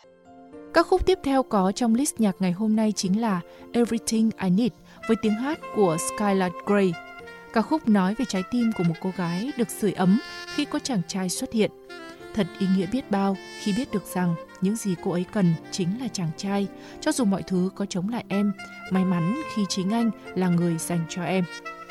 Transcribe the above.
Các khúc tiếp theo có trong list nhạc ngày hôm nay chính là Everything I Need với tiếng hát của Skylar Grey. Ca khúc nói về trái tim của một cô gái được sưởi ấm khi có chàng trai xuất hiện. Thật ý nghĩa biết bao khi biết được rằng những gì cô ấy cần chính là chàng trai, cho dù mọi thứ có chống lại em, may mắn khi chính anh là người dành cho em.